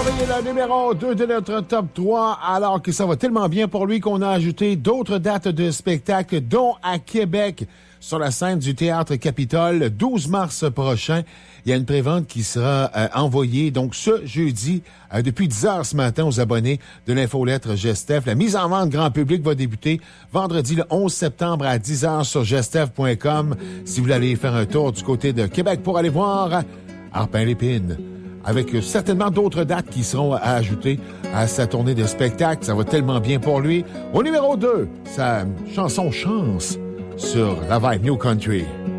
surveiller la numéro 2 de notre top 3, alors que ça va tellement bien pour lui qu'on a ajouté d'autres dates de spectacle, dont à Québec, sur la scène du Théâtre Capitole, le 12 mars prochain. Il y a une prévente qui sera envoyée, donc ce jeudi, depuis 10 heures ce matin, aux abonnés de l'infolettre Gestef. La mise en vente grand public va débuter vendredi le 11 septembre à 10 heures sur gestef.com. Si vous voulez aller faire un tour du côté de Québec pour aller voir Harpin-Lépine, avec certainement d'autres dates qui seront à ajouter à sa tournée de spectacle. Ça va tellement bien pour lui. Au numéro 2, sa chanson Chance sur la Vibe New Country.